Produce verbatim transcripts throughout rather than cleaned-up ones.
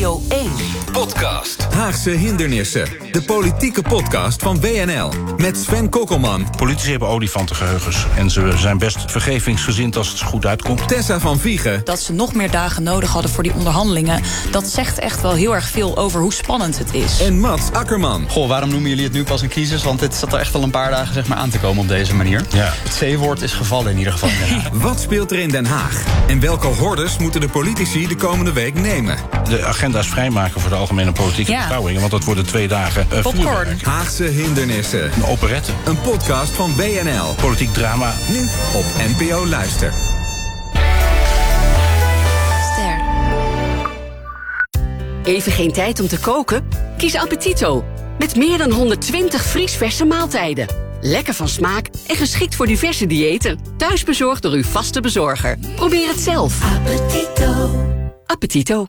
Radio één. Podcast. Haagse hindernissen. De politieke podcast van W N L. Met Sven Kokkelman. Politici hebben olifantengeheugens. En ze zijn best vergevingsgezind als het goed uitkomt. Tessa van Viegen. Dat ze nog meer dagen nodig hadden voor die onderhandelingen. Dat zegt echt wel heel erg veel over hoe spannend het is. En Mats Akkerman. Goh, waarom noemen jullie het nu pas een crisis? Want dit zat er echt al een paar dagen zeg maar, aan te komen op deze manier. Ja. Het C-woord is gevallen in ieder geval. Ja. Wat speelt er in Den Haag? En welke hordes moeten de politici de komende week nemen? De agenda's vrijmaken voor de algemene politieke Ja. beschouwingen. Want dat worden twee dagen uh, Popcorn. vuurwerk. Haagse hindernissen. Een operette. Een podcast van W N L. Politiek drama. Nu op N P O Luister. Ster. Even geen tijd om te koken? Kies Appetito. Met meer dan honderdtwintig vriesverse maaltijden. Lekker van smaak en geschikt voor diverse diëten. Thuisbezorgd door uw vaste bezorger. Probeer het zelf. Appetito. Appetito.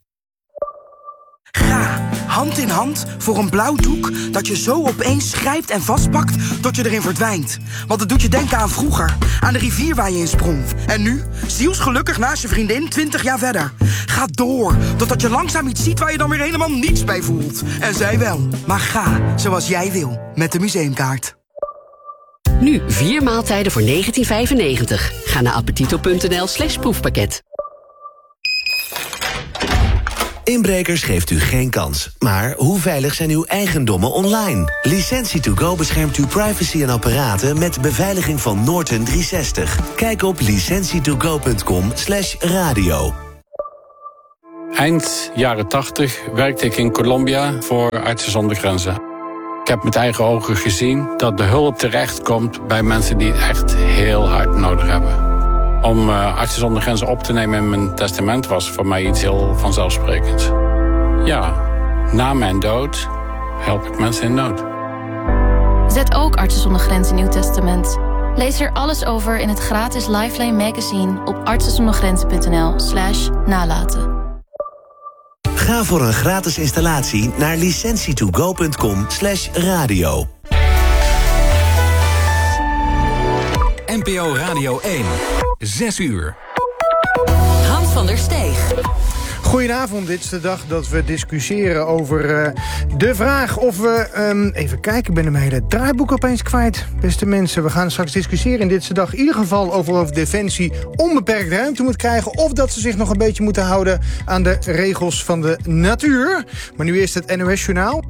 Ga hand in hand voor een blauw doek dat je zo opeens grijpt en vastpakt tot je erin verdwijnt. Want het doet je denken aan vroeger, aan de rivier waar je in sprong. En nu, zielsgelukkig naast je vriendin, twintig jaar verder. Ga door, totdat je langzaam iets ziet waar je dan weer helemaal niets bij voelt. En zij wel. Maar ga zoals jij wil, met de museumkaart. Nu vier maaltijden voor negentien vijfennegentig. Ga naar appetito.nl slash proefpakket. Inbrekers geeft u geen kans. Maar hoe veilig zijn uw eigendommen online? Licentie to go beschermt uw privacy en apparaten met beveiliging van Norton driehonderdzestig. Kijk op licentietogo punt com slash radio. Eind jaren tachtig werkte ik in Colombia voor Artsen zonder Grenzen. Ik heb met eigen ogen gezien dat de hulp terechtkomt bij mensen die het echt heel hard nodig hebben. Om uh, Artsen zonder Grenzen op te nemen in mijn testament was voor mij iets heel vanzelfsprekends. Ja, na mijn dood help ik mensen in nood. Zet ook Artsen zonder Grenzen in uw testament. Lees er alles over in het gratis Lifeline magazine op artsenzondergrenzen.nl slash nalaten. Ga voor een gratis installatie naar licentietogo punt com slash radio. N P O Radio één. Zes uur. Hans van der Steeg. Goedenavond, dit is de dag dat we discussiëren over uh, de vraag of we... Um, even kijken, ik ben mijn hele draaiboek opeens kwijt. Beste mensen, we gaan straks discussiëren in dit is de dag... in ieder geval over of Defensie onbeperkte ruimte moet krijgen... of dat ze zich nog een beetje moeten houden aan de regels van de natuur. Maar nu eerst het N O S-journaal.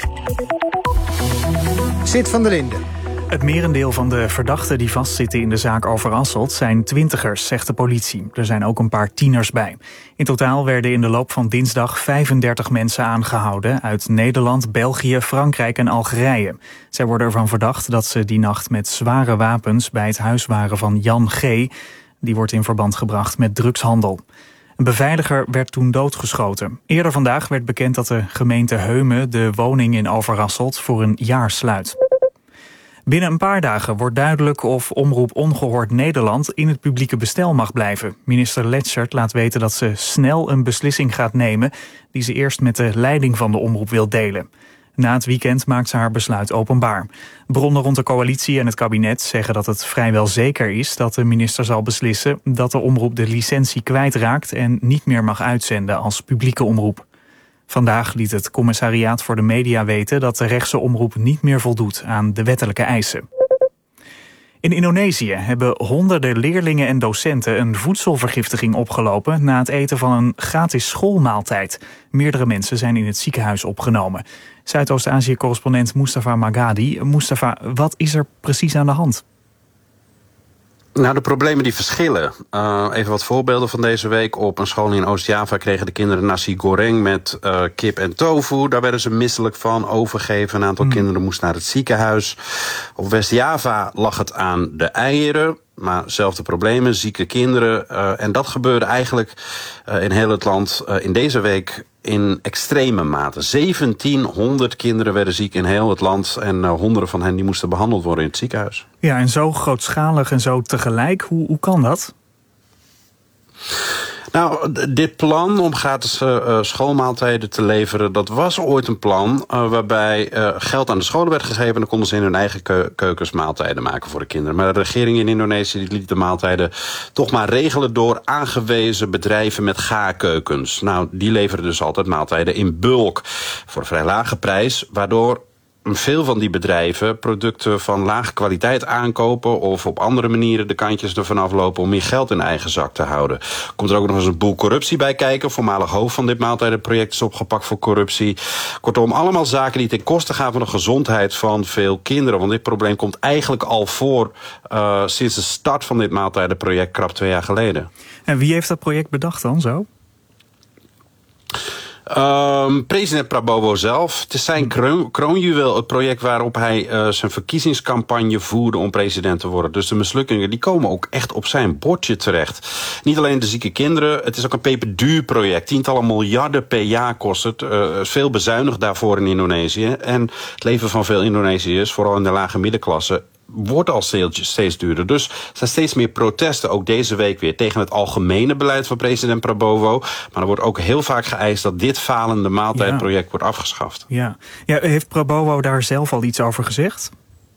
Sid van der Linden. Het merendeel van de verdachten die vastzitten in de zaak Overasselt zijn twintigers, zegt de politie. Er zijn ook een paar tieners bij. In totaal werden in de loop van dinsdag vijfendertig mensen aangehouden uit Nederland, België, Frankrijk en Algerije. Zij worden ervan verdacht dat ze die nacht met zware wapens bij het huis waren van Jan G. Die wordt in verband gebracht met drugshandel. Een beveiliger werd toen doodgeschoten. Eerder vandaag werd bekend dat de gemeente Heumen de woning in Overasselt voor een jaar sluit. Binnen een paar dagen wordt duidelijk of Omroep Ongehoord Nederland in het publieke bestel mag blijven. Minister Letschert laat weten dat ze snel een beslissing gaat nemen die ze eerst met de leiding van de omroep wil delen. Na het weekend maakt ze haar besluit openbaar. Bronnen rond de coalitie en het kabinet zeggen dat het vrijwel zeker is dat de minister zal beslissen dat de omroep de licentie kwijtraakt en niet meer mag uitzenden als publieke omroep. Vandaag liet het Commissariaat voor de Media weten dat de rechtse omroep niet meer voldoet aan de wettelijke eisen. In Indonesië hebben honderden leerlingen en docenten een voedselvergiftiging opgelopen na het eten van een gratis schoolmaaltijd. Meerdere mensen zijn in het ziekenhuis opgenomen. Zuidoost-Azië-correspondent Mustafa Magadi. Mustafa, wat is er precies aan de hand? Nou, de problemen die verschillen. Uh, even wat voorbeelden van deze week. Op een school in Oost-Java kregen de kinderen nasi goreng met uh, kip en tofu. Daar werden ze misselijk van, overgegeven. Een aantal mm. kinderen moesten naar het ziekenhuis. Op West-Java lag het aan de eieren. Maar zelfde problemen, zieke kinderen. Uh, en dat gebeurde eigenlijk uh, in heel het land uh, in deze week in extreme mate. zeventienhonderd kinderen werden ziek in heel het land. En uh, honderden van hen die moesten behandeld worden in het ziekenhuis. Ja, en zo grootschalig en zo tegelijk. Hoe, hoe kan dat? Nou, dit plan om gratis uh, schoolmaaltijden te leveren, dat was ooit een plan uh, waarbij uh, geld aan de scholen werd gegeven en dan konden ze in hun eigen keu- keukens maaltijden maken voor de kinderen. Maar de regering in Indonesië die liet de maaltijden toch maar regelen door aangewezen bedrijven met gaarkeukens. Nou, die leveren dus altijd maaltijden in bulk voor een vrij lage prijs, waardoor veel van die bedrijven producten van lage kwaliteit aankopen of op andere manieren de kantjes ervan aflopen om meer geld in eigen zak te houden. Komt er ook nog eens een boel corruptie bij kijken. Voormalig hoofd van dit maaltijdenproject is opgepakt voor corruptie. Kortom, allemaal zaken die ten koste gaan van de gezondheid van veel kinderen. Want dit probleem komt eigenlijk al voor uh, sinds de start van dit maaltijdenproject krap twee jaar geleden. En wie heeft dat project bedacht dan zo? Um, president Prabowo zelf. Het is zijn kroon, kroonjuweel, het project waarop hij uh, zijn verkiezingscampagne voerde om president te worden. Dus de mislukkingen die komen ook echt op zijn bordje terecht. Niet alleen de zieke kinderen, het is ook een peperduur project. Tientallen miljarden per jaar kost het. Uh, veel bezuinigd daarvoor in Indonesië. En het leven van veel Indonesiërs, vooral in de lage middenklasse, wordt al steeds duurder. Dus er zijn steeds meer protesten, ook deze week weer, tegen het algemene beleid van president Prabowo. Maar er wordt ook heel vaak geëist dat dit falende maaltijdproject ja. wordt afgeschaft. Ja. Ja, heeft Prabowo daar zelf al iets over gezegd?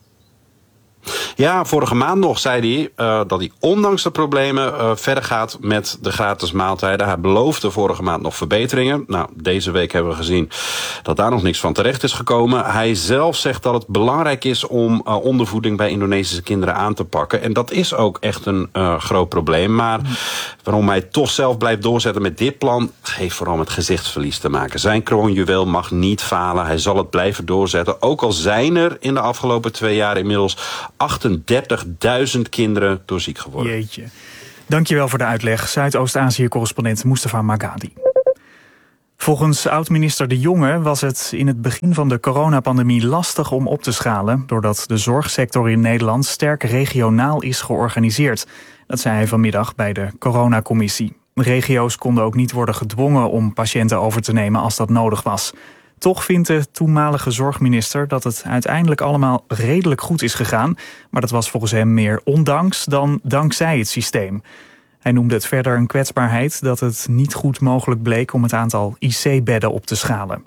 Ja, vorige maand nog zei hij uh, dat hij ondanks de problemen uh, verder gaat met de gratis maaltijden. Hij beloofde vorige maand nog verbeteringen. Nou, deze week hebben we gezien dat daar nog niks van terecht is gekomen. Hij zelf zegt dat het belangrijk is om uh, ondervoeding bij Indonesische kinderen aan te pakken. En dat is ook echt een uh, groot probleem. Maar waarom hij toch zelf blijft doorzetten met dit plan, heeft vooral met gezichtsverlies te maken. Zijn kroonjuweel mag niet falen. Hij zal het blijven doorzetten. Ook al zijn er in de afgelopen twee jaar inmiddels achtendertigduizend kinderen doorziek geworden. Jeetje. Dankjewel voor de uitleg. Zuidoost-Azië-correspondent Mustafa Magadi. Volgens oud-minister De Jonge was het in het begin van de coronapandemie lastig om op te schalen, doordat de zorgsector in Nederland sterk regionaal is georganiseerd. Dat zei hij vanmiddag bij de coronacommissie. Regio's konden ook niet worden gedwongen om patiënten over te nemen als dat nodig was. Toch vindt de toenmalige zorgminister dat het uiteindelijk allemaal redelijk goed is gegaan, maar dat was volgens hem meer ondanks dan dankzij het systeem. Hij noemde het verder een kwetsbaarheid dat het niet goed mogelijk bleek om het aantal I C-bedden op te schalen.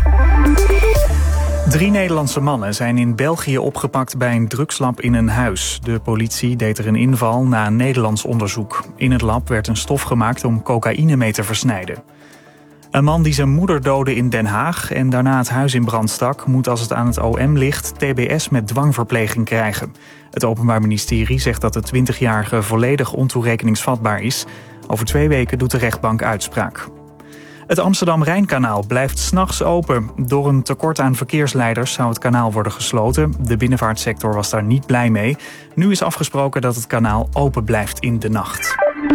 Drie Nederlandse mannen zijn in België opgepakt bij een drugslab in een huis. De politie deed er een inval na een Nederlands onderzoek. In het lab werd een stof gemaakt om cocaïne mee te versnijden. Een man die zijn moeder doodde in Den Haag en daarna het huis in brand stak, moet als het aan het O M ligt T B S met dwangverpleging krijgen. Het Openbaar Ministerie zegt dat de twintigjarige volledig ontoerekeningsvatbaar is. Over twee weken doet de rechtbank uitspraak. Het Amsterdam-Rijnkanaal blijft 's nachts open. Door een tekort aan verkeersleiders zou het kanaal worden gesloten. De binnenvaartsector was daar niet blij mee. Nu is afgesproken dat het kanaal open blijft in de nacht.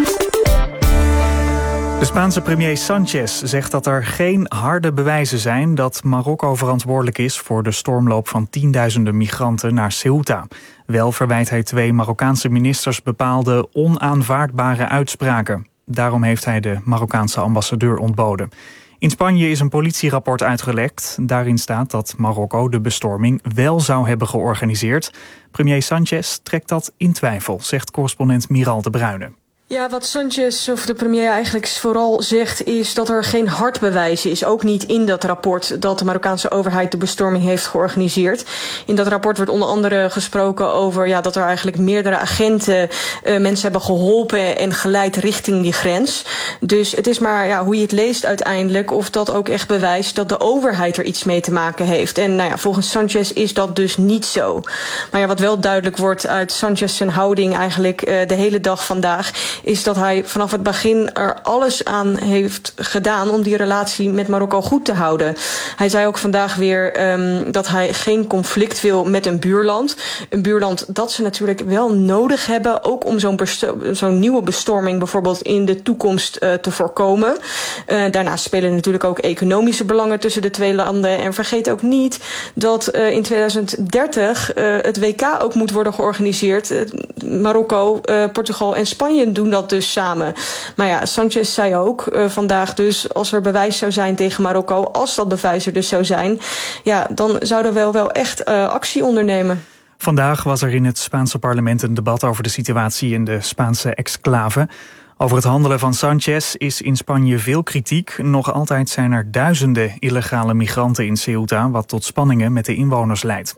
De Spaanse premier Sanchez zegt dat er geen harde bewijzen zijn dat Marokko verantwoordelijk is voor de stormloop van tienduizenden migranten naar Ceuta. Wel verwijt hij twee Marokkaanse ministers bepaalde onaanvaardbare uitspraken. Daarom heeft hij de Marokkaanse ambassadeur ontboden. In Spanje is een politierapport uitgelekt. Daarin staat dat Marokko de bestorming wel zou hebben georganiseerd. Premier Sanchez trekt dat in twijfel, zegt correspondent Miral de Bruyne. Ja, wat Sanchez, of de premier eigenlijk vooral zegt, is dat er geen hard bewijs is. Ook niet in dat rapport dat de Marokkaanse overheid de bestorming heeft georganiseerd. In dat rapport wordt onder andere gesproken over ja, dat er eigenlijk meerdere agenten uh, mensen hebben geholpen en geleid richting die grens. Dus het is maar ja, hoe je het leest uiteindelijk of dat ook echt bewijst dat de overheid er iets mee te maken heeft. En nou ja, volgens Sanchez is dat dus niet zo. Maar ja, wat wel duidelijk wordt uit Sanchez zijn houding eigenlijk uh, de hele dag vandaag, is dat hij vanaf het begin er alles aan heeft gedaan om die relatie met Marokko goed te houden. Hij zei ook vandaag weer um, dat hij geen conflict wil met een buurland. Een buurland dat ze natuurlijk wel nodig hebben, ook om zo'n, besto- zo'n nieuwe bestorming bijvoorbeeld in de toekomst uh, te voorkomen. Uh, daarnaast spelen natuurlijk ook economische belangen tussen de twee landen. En vergeet ook niet dat uh, in tweeduizend dertig uh, het W K ook moet worden georganiseerd. Uh, Marokko, uh, Portugal en Spanje doen dat dus samen. Maar ja, Sanchez zei ook uh, vandaag dus, als er bewijs zou zijn tegen Marokko, als dat bewijs er dus zou zijn, ja, dan zouden we wel, wel echt uh, actie ondernemen. Vandaag was er in het Spaanse parlement een debat over de situatie in de Spaanse exclave. Over het handelen van Sanchez is in Spanje veel kritiek. Nog altijd zijn er duizenden illegale migranten in Ceuta, wat tot spanningen met de inwoners leidt.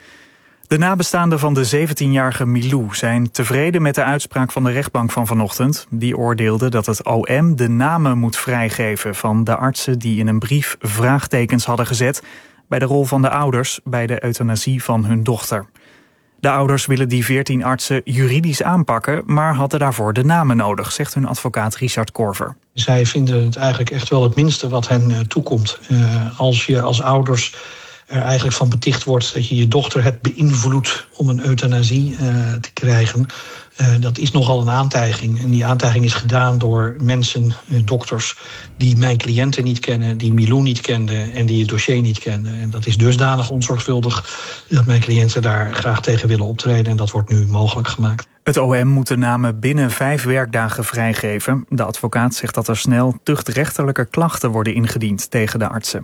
De nabestaanden van de zeventienjarige Milou zijn tevreden met de uitspraak van de rechtbank van vanochtend. Die oordeelde dat het O M de namen moet vrijgeven van de artsen die in een brief vraagtekens hadden gezet bij de rol van de ouders bij de euthanasie van hun dochter. De ouders willen die veertien artsen juridisch aanpakken, maar hadden daarvoor de namen nodig, zegt hun advocaat Richard Korver. Zij vinden het eigenlijk echt wel het minste wat hen toekomt. Uh, als je als ouders er eigenlijk van beticht wordt dat je je dochter hebt beïnvloed om een euthanasie uh, te krijgen, Uh, dat is nogal een aantijging. En die aantijging is gedaan door mensen, uh, dokters, die mijn cliënten niet kennen, die Milou niet kenden en die het dossier niet kenden. En dat is dusdanig onzorgvuldig dat mijn cliënten daar graag tegen willen optreden. En dat wordt nu mogelijk gemaakt. Het O M moet de namen binnen vijf werkdagen vrijgeven. De advocaat zegt dat er snel tuchtrechtelijke klachten worden ingediend tegen de artsen.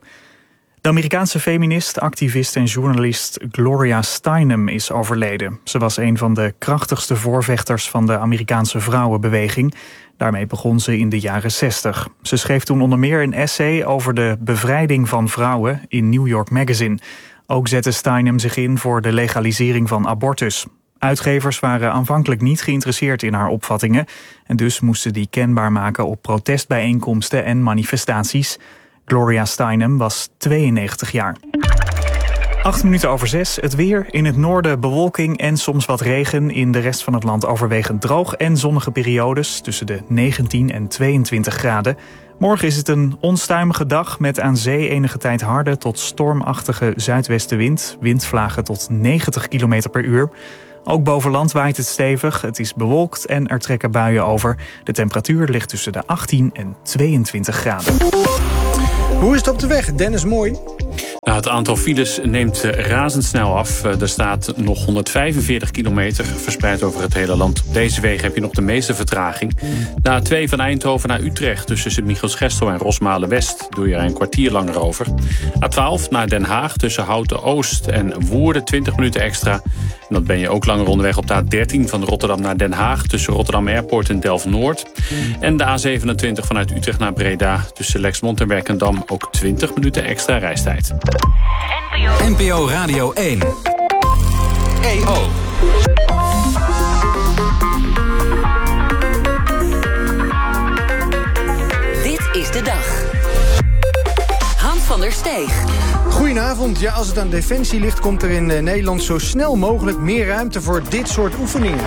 De Amerikaanse feminist, activist en journalist Gloria Steinem is overleden. Ze was een van de krachtigste voorvechters van de Amerikaanse vrouwenbeweging. Daarmee begon ze in de jaren zestig. Ze schreef toen onder meer een essay over de bevrijding van vrouwen in New York Magazine. Ook zette Steinem zich in voor de legalisering van abortus. Uitgevers waren aanvankelijk niet geïnteresseerd in haar opvattingen en dus moesten die kenbaar maken op protestbijeenkomsten en manifestaties. Gloria Steinem was tweeënnegentig jaar. Acht minuten over zes. Het weer. In het noorden bewolking en soms wat regen. In de rest van het land overwegend droog en zonnige periodes tussen de negentien en tweeëntwintig graden. Morgen is het een onstuimige dag met aan zee enige tijd harde tot stormachtige zuidwestenwind. Windvlagen tot negentig kilometer per uur. Ook boven land waait het stevig. Het is bewolkt en er trekken buien over. De temperatuur ligt tussen de achttien en tweeëntwintig graden. Hoe is het op de weg, Dennis Mooi? Nou, het aantal files neemt razendsnel af. Er staat nog honderdvijfenveertig kilometer verspreid over het hele land. Op deze wegen heb je nog de meeste vertraging. De A twee van Eindhoven naar Utrecht tussen Sint-Michielsgestel en Rosmalen-West doe je er een kwartier langer over. A twaalf naar Den Haag tussen Houten-Oost en Woerden twintig minuten extra. En dan ben je ook langer onderweg op de A dertien van Rotterdam naar Den Haag tussen Rotterdam Airport en Delft-Noord. En de A zevenentwintig vanuit Utrecht naar Breda tussen Lexmond en Werkendam ook twintig minuten extra reistijd. N P O Radio één. E O. Dit is de dag. Hans van der Steeg. Goedenavond. Ja, als het aan defensie ligt, komt er in Nederland zo snel mogelijk meer ruimte voor dit soort oefeningen.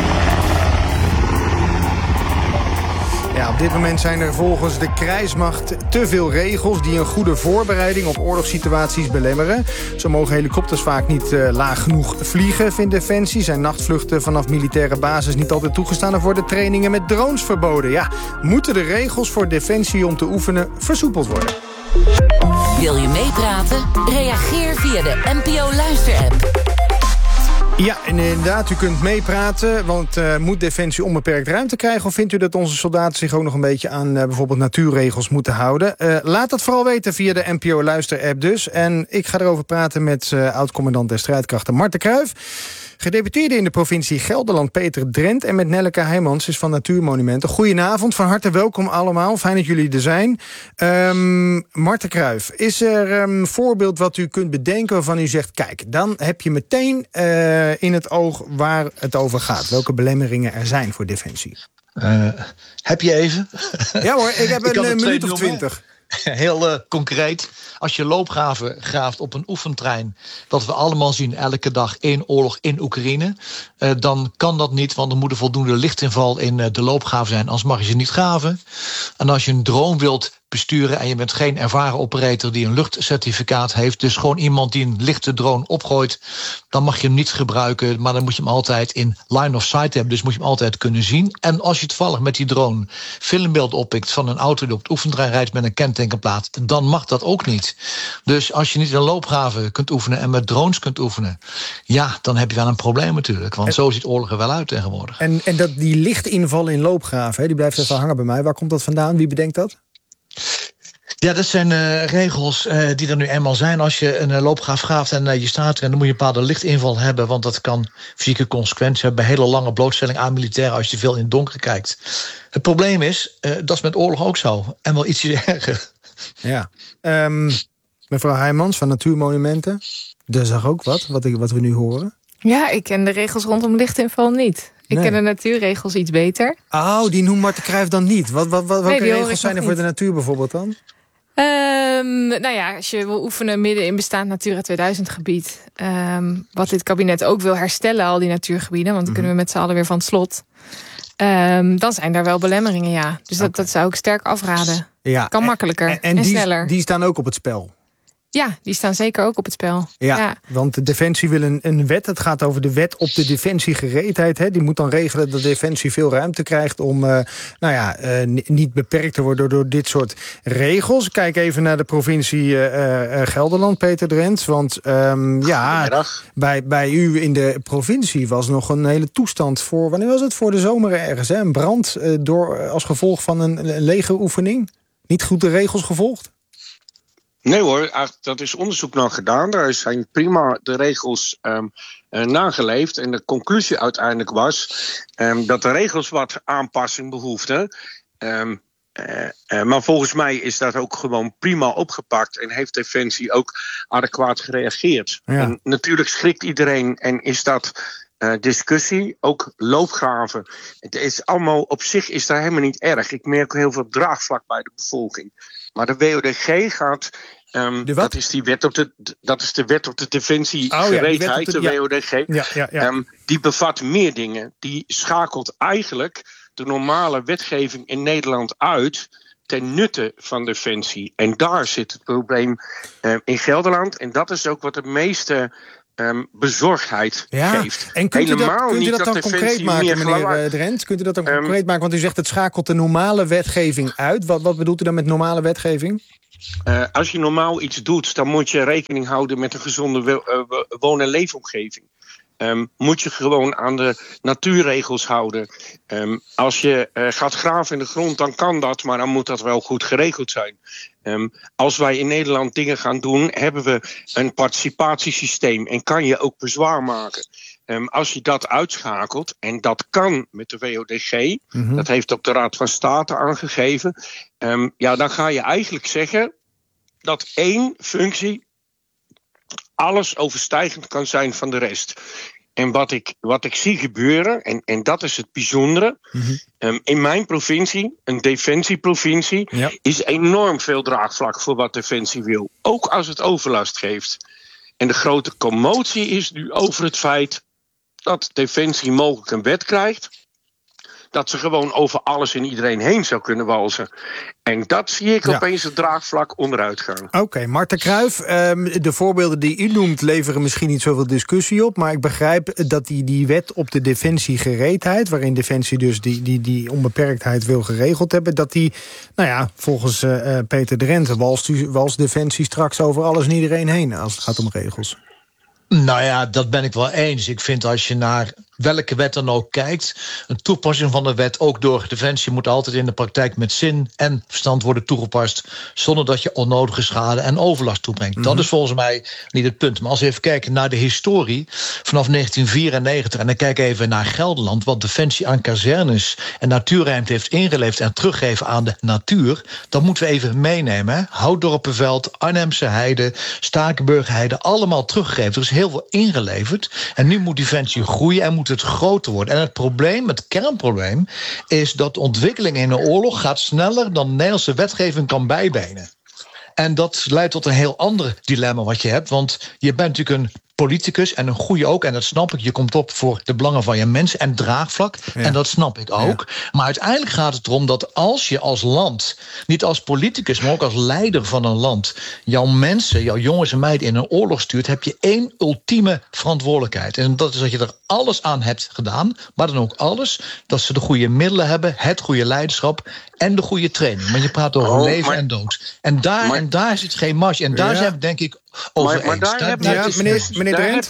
Ja, op dit moment zijn er volgens de krijgsmacht te veel regels die een goede voorbereiding op oorlogssituaties belemmeren. Zo mogen helikopters vaak niet uh, laag genoeg vliegen, vindt Defensie. Zijn nachtvluchten vanaf militaire bases niet altijd toegestaan en worden trainingen met drones verboden. Ja, moeten de regels voor Defensie om te oefenen versoepeld worden? Wil je meepraten? Reageer via de N P O Luister-app. Ja, en inderdaad, u kunt meepraten, want uh, moet Defensie onbeperkt ruimte krijgen? Of vindt u dat onze soldaten zich ook nog een beetje aan uh, bijvoorbeeld natuurregels moeten houden? Uh, laat dat vooral weten via de N P O Luister-app dus. En ik ga erover praten met uh, oud-commandant der strijdkrachten Marten Kruijf. Gedeputeerde in de provincie Gelderland Peter Drent en met Nelleke Heijmans is van Natuurmonumenten. Goedenavond, van harte welkom allemaal. Fijn dat jullie er zijn. Um, Marten Kruijf, is er een voorbeeld wat u kunt bedenken waarvan u zegt, kijk, dan heb je meteen uh, in het oog waar het over gaat. Welke belemmeringen er zijn voor Defensie? Uh, heb je even? Ja hoor, ik heb ik een, een minuut of twintig. Heel uh, concreet. Als je loopgraven graaft op een oefentrein, dat we allemaal zien elke dag één oorlog in Oekraïne, uh, dan kan dat niet, want er moet er voldoende lichtinval in uh, de loopgraven zijn, anders mag je ze niet graven. En als je een drone wilt besturen en je bent geen ervaren operator die een luchtcertificaat heeft, dus gewoon iemand die een lichte drone opgooit, dan mag je hem niet gebruiken, maar dan moet je hem altijd in line of sight hebben, dus moet je hem altijd kunnen zien. En als je toevallig met die drone filmbeeld oppikt van een auto die op het oefentrein rijdt met een kentekenplaat, dan mag dat ook niet. Dus als je niet in loopgraven kunt oefenen en met drones kunt oefenen, ja, dan heb je wel een probleem natuurlijk, want en, zo ziet oorlog er wel uit tegenwoordig. En, en dat die lichtinval in loopgraven, hè, die blijft even hangen bij mij. Waar komt dat vandaan? Wie bedenkt dat? Ja, dat zijn uh, regels uh, die er nu eenmaal zijn. Als je een uh, loopgraaf graaft en uh, je staat er... en dan moet je een bepaalde lichtinval hebben... want dat kan fysieke consequenties hebben... hele lange blootstelling aan militairen... als je veel in het donker kijkt. Het probleem is, uh, dat is met oorlog ook zo. En wel ietsje erger. Ja. Um, mevrouw Heijmans van Natuurmonumenten. Dat is ook wat, wat, ik, wat we nu horen. Ja, ik ken de regels rondom lichtinval niet. Ik nee. ken de natuurregels iets beter. Oh, die noemt Marten Cruijff dan niet. Wat, wat, wat, welke nee, regels zijn er voor niet. De natuur bijvoorbeeld dan? Um, nou ja, als je wil oefenen midden in bestaand Natura tweeduizend gebied... Um, wat dit kabinet ook wil herstellen, al die natuurgebieden... want dan mm-hmm. kunnen we met z'n allen weer van het slot... Um, dan zijn daar wel belemmeringen, ja. Dus dat, okay. dat zou ik sterk afraden. Ja. Kan makkelijker en, en, en die, sneller. Die staan ook op het spel? Ja, die staan zeker ook op het spel. Ja, ja. Want de Defensie wil een, een wet. Het gaat over de wet op de defensiegereedheid. Hè. Die moet dan regelen dat Defensie veel ruimte krijgt... om uh, nou ja, uh, niet beperkt te worden door, door dit soort regels. Kijk even naar de provincie uh, uh, Gelderland, Peter Drent. Want um, ja, bij, bij u in de provincie was nog een hele toestand voor... wanneer was het? Voor de zomer ergens, hè? Een brand uh, door, als gevolg van een, een legeroefening. Niet goed de regels gevolgd? Nee hoor, dat is onderzoek naar gedaan. Daar zijn prima de regels um, uh, nageleefd. En de conclusie uiteindelijk was um, dat de regels wat aanpassing behoefden. Um, uh, uh, maar volgens mij is dat ook gewoon prima opgepakt. En heeft Defensie ook adequaat gereageerd. Ja. En natuurlijk schrikt iedereen en is dat... Uh, discussie, ook loopgraven. Het is allemaal, op zich is daar helemaal niet erg. Ik merk heel veel draagvlak bij de bevolking. Maar de W O D G gaat... Um, dat is die wet op de, dat is de wet op de defensiegereedheid, oh ja, de, de W O D G. Ja, ja, ja. Um, die bevat meer dingen. Die schakelt eigenlijk de normale wetgeving in Nederland uit... ten nutte van Defensie. En daar zit het probleem uh, in Gelderland. En dat is ook wat de meeste... Um, bezorgdheid ja. geeft. En kunt u dat, kunt u dat dan dat concreet maken, meneer Drent? Kunt u dat dan um, concreet maken? Want u zegt het schakelt de normale wetgeving uit. Wat, wat bedoelt u dan met normale wetgeving? Uh, als je normaal iets doet, dan moet je rekening houden met een gezonde uh, woon- en leefomgeving. Um, moet je gewoon aan de natuurregels houden. Um, als je uh, gaat graven in de grond, dan kan dat, maar dan moet dat wel goed geregeld zijn. Um, als wij in Nederland dingen gaan doen, hebben we een participatiesysteem en kan je ook bezwaar maken. Um, als je dat uitschakelt, en dat kan met de W O D G, mm-hmm. dat heeft ook de Raad van State aangegeven, um, ja, dan ga je eigenlijk zeggen dat één functie alles overstijgend kan zijn van de rest. En wat ik, wat ik zie gebeuren, en, en dat is het bijzondere... Mm-hmm. Um, in mijn provincie, een defensieprovincie... Ja. is enorm veel draagvlak voor wat Defensie wil. Ook als het overlast geeft. En de grote commotie is nu over het feit... dat Defensie mogelijk een wet krijgt... dat ze gewoon over alles en iedereen heen zou kunnen walsen. En dat zie ik ja. opeens het draagvlak onderuit gaan. Oké, okay, Marten Cruijff, um, de voorbeelden die u noemt... leveren misschien niet zoveel discussie op... maar ik begrijp dat die, die wet op de defensiegereedheid... waarin Defensie dus die, die, die onbeperktheid wil geregeld hebben... dat die, nou ja, volgens uh, Peter Drent... walst, walst Defensie straks over alles en iedereen heen... als het gaat om regels. Nou ja, dat ben ik wel eens. Ik vind als je naar welke wet dan ook kijkt... een toepassing van de wet, ook door Defensie... moet altijd in de praktijk met zin en verstand worden toegepast... zonder dat je onnodige schade en overlast toebrengt. Mm-hmm. Dat is volgens mij niet het punt. Maar als we even kijken naar de historie vanaf negentien vierennegentig... en dan kijken we even naar Gelderland... wat Defensie aan kazernes en natuurruimte heeft ingeleverd... en teruggeven aan de natuur... dan moeten we even meenemen. Hè? Houtdorpenveld, Arnhemse Heide, Stakenburger Heide... allemaal teruggegeven. Er is heel veel ingeleverd. En nu moet Defensie groeien en moet het groter worden. En het probleem, het kernprobleem... is dat de ontwikkeling in een oorlog gaat sneller... dan de Nederlandse wetgeving kan bijbenen. En dat leidt tot een heel ander dilemma wat je hebt. Want je bent natuurlijk een politicus en een goede ook. En dat snap ik. Je komt op voor de belangen van je mensen en draagvlak. Ja. En dat snap ik ook. Ja. Maar uiteindelijk gaat het erom dat als je als land... niet als politicus, maar ook als leider van een land... jouw mensen, jouw jongens en meiden in een oorlog stuurt... heb je één ultieme verantwoordelijkheid. En dat is dat je er alles aan hebt gedaan. Maar dan ook alles. Dat ze de goede middelen hebben. Het goede leiderschap. En de goede training. Maar je praat over oh, leven maar, en dood. En daar, maar, en daar zit geen marge. En daar ja. zijn we denk ik over maar, maar eens. Daar, daar heb, ja, meneer, meneer daar, hebben,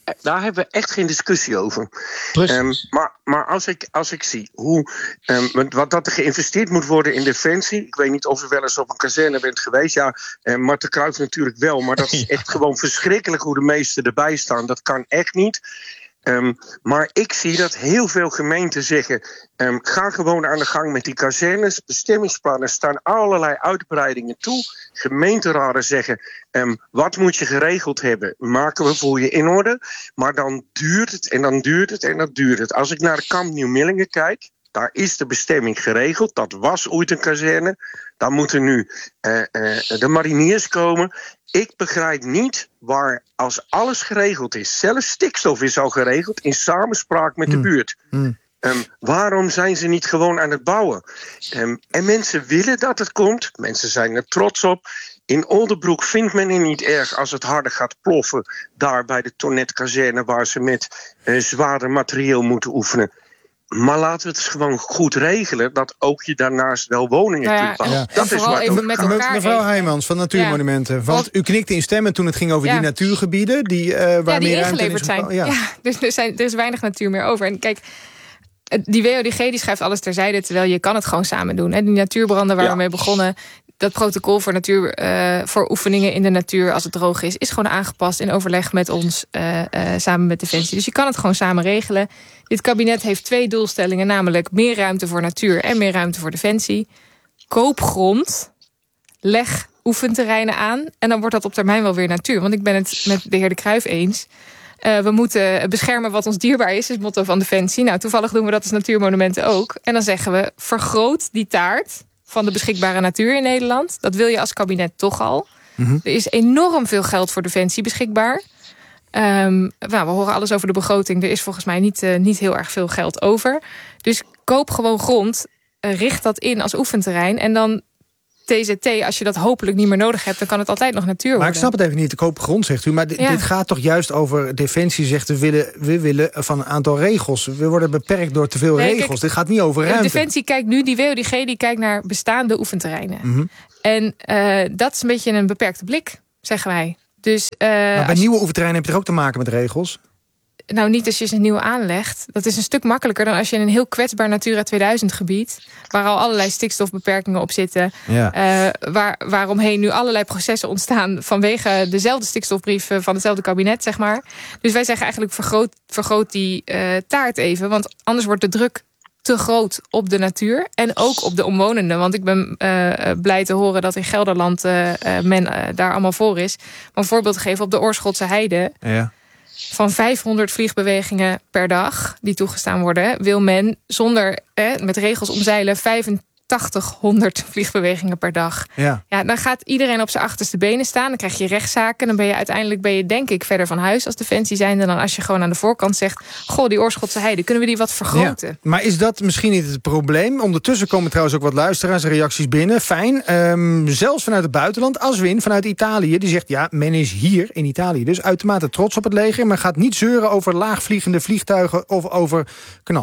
daar hebben we echt geen discussie over. Um, maar maar als, ik, als ik zie hoe, um, wat dat er geïnvesteerd moet worden in defensie. Ik weet niet of u wel eens op een kazerne bent geweest. Ja, uh, Marten Kruijff natuurlijk wel. Maar dat is echt gewoon verschrikkelijk hoe de meesten erbij staan. Dat kan echt niet. Um, maar ik zie dat heel veel gemeenten zeggen, um, ga gewoon aan de gang met die kazernes. Bestemmingsplannen staan allerlei uitbreidingen toe. Gemeenteraden zeggen, um, wat moet je geregeld hebben? Maken we voor je in orde. Maar dan duurt het en dan duurt het en dan duurt het. Als ik naar de kamp Nieuw-Millingen kijk, daar is de bestemming geregeld. Dat was ooit een kazerne. Daar moeten nu uh, uh, de mariniers komen. Ik begrijp niet waar, als alles geregeld is, zelfs stikstof is al geregeld in samenspraak met de buurt. Mm. Um, waarom zijn ze niet gewoon aan het bouwen? Um, en mensen willen dat het komt. Mensen zijn er trots op. In Oldenbroek vindt men het niet erg als het harder gaat ploffen. Daar bij de Tonnet-kazerne waar ze met uh, zwaarder materieel moeten oefenen. Maar laten we het gewoon goed regelen dat ook je daarnaast wel woningen nou ja, toepast. ja. Dat is wat even met elkaar Mevrouw even. Heijmans van Natuurmonumenten. Ja. Want u knikte in stemmen toen het ging over ja. die natuurgebieden. Die, uh, waar ja, die meer ingeleverd zijn. Ja. Ja, dus er, zijn, er is weinig natuur meer over. En kijk, die W O D G die schrijft alles terzijde, terwijl je kan het gewoon samen doen. Hè. Die natuurbranden waar ja. we mee begonnen, dat protocol voor, natuur, uh, voor oefeningen in de natuur als het droog is, is gewoon aangepast in overleg met ons, uh, uh, samen met Defensie. Dus je kan het gewoon samen regelen. Dit kabinet heeft twee doelstellingen, namelijk meer ruimte voor natuur en meer ruimte voor Defensie. Koop grond, leg oefenterreinen aan en dan wordt dat op termijn wel weer natuur. Want ik ben het met de heer De Cruijff eens. Uh, we moeten beschermen wat ons dierbaar is, is het motto van Defensie. Nou, toevallig doen we dat als natuurmonumenten ook. En dan zeggen we, vergroot die taart van de beschikbare natuur in Nederland. Dat wil je als kabinet toch al. Mm-hmm. Er is enorm veel geld voor Defensie beschikbaar. Um, nou, we horen alles over de begroting. Er is volgens mij niet, uh, niet heel erg veel geld over. Dus koop gewoon grond. Uh, richt dat in als oefenterrein. En dan T Z T, als je dat hopelijk niet meer nodig hebt, dan kan het altijd nog natuur worden. Maar ik snap het even niet, de koop grond, zegt u. Maar d- ja. dit gaat toch juist over Defensie, zegt we willen, we willen van een aantal regels. We worden beperkt door te veel nee, regels. Kijk, dit gaat niet over ruimte. Defensie kijkt nu, die W O D G, die kijkt naar bestaande oefenterreinen. Mm-hmm. En uh, dat is een beetje een beperkte blik, zeggen wij. Dus, uh, maar bij nieuwe oefenterreinen heb je er ook te maken met regels? Nou, niet als je ze nieuw aanlegt. Dat is een stuk makkelijker dan als je in een heel kwetsbaar Natura tweeduizend gebied, waar al allerlei stikstofbeperkingen op zitten, ja. uh, waar, waaromheen nu allerlei processen ontstaan vanwege dezelfde stikstofbrief van hetzelfde kabinet, zeg maar. Dus wij zeggen eigenlijk, vergroot, vergroot die uh, taart even, want anders wordt de druk te groot op de natuur en ook op de omwonenden. Want ik ben uh, blij te horen dat in Gelderland uh, men uh, daar allemaal voor is. Maar een voorbeeld te geven, op de Oorschotse Heide, ja. van vijfhonderd vliegbewegingen per dag die toegestaan worden, wil men zonder eh, met regels omzeilen vijfentachtighonderd vliegbewegingen per dag. Ja. Ja, dan gaat iedereen op zijn achterste benen staan. Dan krijg je rechtszaken. Dan ben je uiteindelijk, ben je denk ik verder van huis als Defensie zijnde dan als je gewoon aan de voorkant zegt, goh, die Oorschotse Heide, kunnen we die wat vergroten? Ja. Maar is dat misschien niet het probleem? Ondertussen komen trouwens ook wat luisteraars reacties binnen. Fijn. Um, zelfs vanuit het buitenland. Aswin vanuit Italië. Die zegt, ja, men is hier in Italië dus uitermate trots op het leger, maar gaat niet zeuren over laagvliegende vliegtuigen of over knal.